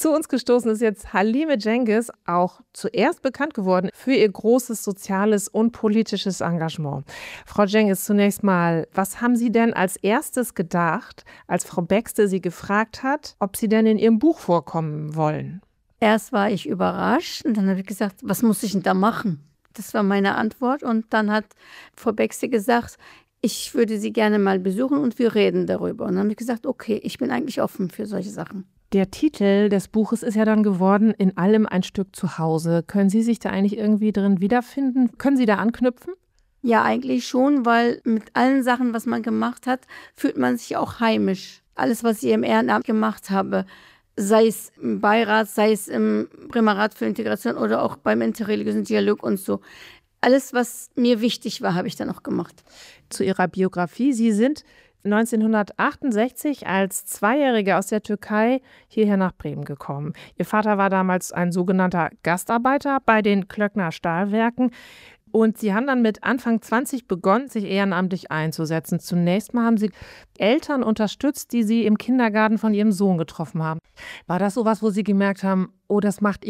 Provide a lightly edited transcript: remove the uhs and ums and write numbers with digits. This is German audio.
Zu uns gestoßen ist jetzt Halime Cengiz, auch zuerst bekannt geworden für ihr großes soziales und politisches Engagement. Frau Cengiz, zunächst mal, was haben Sie denn als erstes gedacht, als Frau Baxte Sie gefragt hat, ob Sie denn in Ihrem Buch vorkommen wollen? Erst war ich überrascht und dann habe ich gesagt, was muss ich denn da machen? Das war meine Antwort und dann hat Frau Baxte gesagt, ich würde Sie gerne mal besuchen und wir reden darüber. Und dann habe ich gesagt, okay, ich bin eigentlich offen für solche Sachen. Der Titel des Buches ist ja dann geworden, in allem ein Stück zu Hause. Können Sie sich da eigentlich irgendwie drin wiederfinden? Können Sie da anknüpfen? Ja, eigentlich schon, weil mit allen Sachen, was man gemacht hat, fühlt man sich auch heimisch. Alles, was ich im Ehrenamt gemacht habe, sei es im Beirat, sei es im Bremer Rat für Integration oder auch beim interreligiösen Dialog und so. Alles, was mir wichtig war, habe ich dann auch gemacht. Zu Ihrer Biografie. Sie sind 1968 als Zweijährige aus der Türkei hierher nach Bremen gekommen. Ihr Vater war damals ein sogenannter Gastarbeiter bei den Klöckner Stahlwerken. Und Sie haben dann mit Anfang 20 begonnen, sich ehrenamtlich einzusetzen. Zunächst mal haben Sie Eltern unterstützt, die Sie im Kindergarten von Ihrem Sohn getroffen haben. War das sowas, wo Sie gemerkt haben, oh, das macht